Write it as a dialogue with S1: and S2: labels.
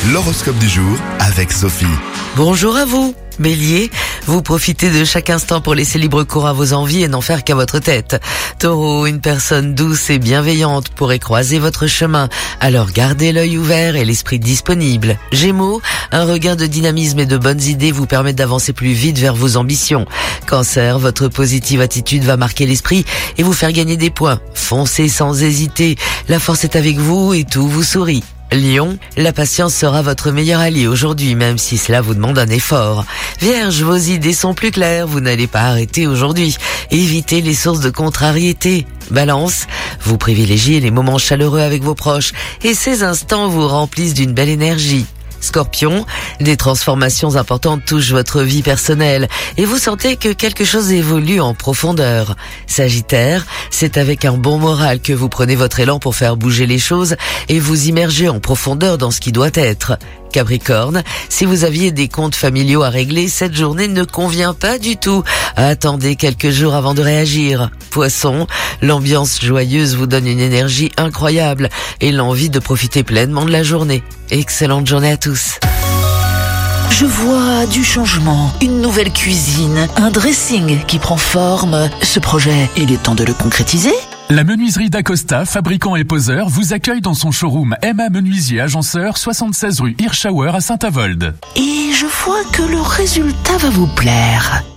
S1: L'horoscope du jour avec Sophie.
S2: Bonjour à vous, Bélier. Vous profitez de chaque instant pour laisser libre cours à vos envies et n'en faire qu'à votre tête. Taureau, une personne douce et bienveillante pourrait croiser votre chemin, alors gardez l'œil ouvert et l'esprit disponible. Gémeaux, un regain de dynamisme et de bonnes idées vous permettent d'avancer plus vite vers vos ambitions. Cancer, votre positive attitude va marquer l'esprit et vous faire gagner des points. Foncez sans hésiter, la force est avec vous et tout vous sourit. Lion, la patience sera votre meilleur allié aujourd'hui, même si cela vous demande un effort. Vierge, vos idées sont plus claires, vous n'allez pas arrêter aujourd'hui. Évitez les sources de contrariété. Balance, vous privilégiez les moments chaleureux avec vos proches et ces instants vous remplissent d'une belle énergie. Scorpion, des transformations importantes touchent votre vie personnelle et vous sentez que quelque chose évolue en profondeur. Sagittaire, c'est avec un bon moral que vous prenez votre élan pour faire bouger les choses et vous immergez en profondeur dans ce qui doit être. Capricorne, si vous aviez des comptes familiaux à régler, cette journée ne convient pas du tout. Attendez quelques jours avant de réagir. Poisson, l'ambiance joyeuse vous donne une énergie incroyable et l'envie de profiter pleinement de la journée. Excellente journée à tous.
S3: Je vois du changement, une nouvelle cuisine, un dressing qui prend forme. Ce projet, il est temps de le concrétiser.
S4: La menuiserie d'Acosta, fabricant et poseur, vous accueille dans son showroom Emma Menuisier Agenceur, 76 rue Hirschauer à Saint-Avold.
S3: Et je vois que le résultat va vous plaire.